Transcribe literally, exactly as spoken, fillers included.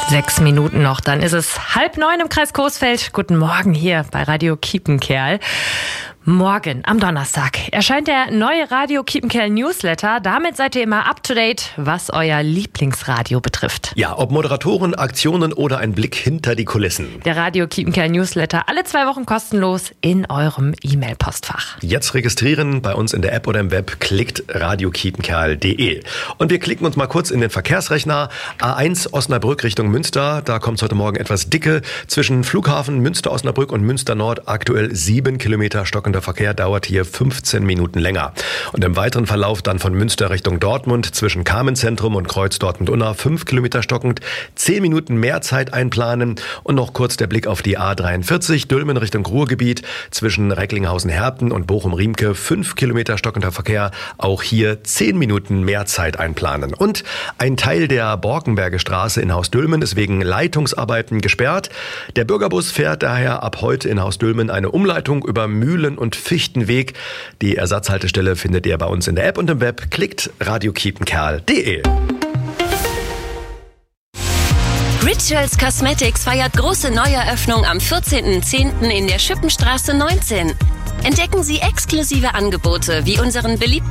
Sechs Minuten noch, dann ist es halb neun im Kreis Coesfeld. Guten Morgen hier bei Radio Kiepenkerl. Morgen, am Donnerstag, erscheint der neue Radio Kiepenkerl Newsletter. Damit seid ihr immer up to date, was euer Lieblingsradio betrifft. Ja, ob Moderatoren, Aktionen oder ein Blick hinter die Kulissen. Der Radio Kiepenkerl Newsletter alle zwei Wochen kostenlos in eurem E-Mail-Postfach. Jetzt registrieren bei uns in der App oder im Web, klickt radio kiepenkerl punkt de. Und wir klicken uns mal kurz in den Verkehrsrechner. A eins Osnabrück Richtung Münster, da kommt es heute Morgen etwas dicke. Zwischen Flughafen Münster-Osnabrück und Münster-Nord aktuell sieben Kilometer stockender Verkehr, dauert hier fünfzehn Minuten länger. Und im weiteren Verlauf dann von Münster Richtung Dortmund zwischen Carmenzentrum und Kreuz Dortmund-Unna fünf Kilometer stockend, zehn Minuten mehr Zeit einplanen. Und noch kurz der Blick auf die A dreiundvierzig, Dülmen Richtung Ruhrgebiet zwischen Recklinghausen-Herten und Bochum-Riemke, fünf Kilometer stockender Verkehr, auch hier zehn Minuten mehr Zeit einplanen. Und ein Teil der Borkenberge Straße in Haus-Dülmen ist wegen Leitungsarbeiten gesperrt. Der Bürgerbus fährt daher ab heute in Haus-Dülmen eine Umleitung über Mühlen und Fichtenweg. Die Ersatzhaltestelle findet ihr bei uns in der App und im Web. Klickt radio kiepenkerl punkt de. Rituals Cosmetics feiert große Neueröffnung am vierzehnten zehnten in der Schippenstraße neunzehn. Entdecken Sie exklusive Angebote wie unseren beliebten